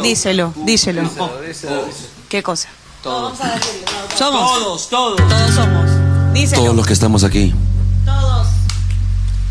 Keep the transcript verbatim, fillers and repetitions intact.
díselo, díselo. Díselo, díselo, díselo. ¿Qué cosa? Todos. Somos. Todos, todos. Todos somos. Díselo. Todos los que estamos aquí